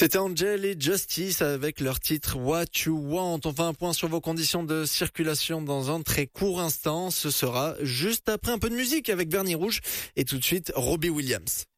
C'était Angel et Justice avec leur titre What You Want. On fait un point sur vos conditions de circulation dans un très court instant. Ce sera juste après un peu de musique avec Vernis Rouge et tout de suite Robbie Williams.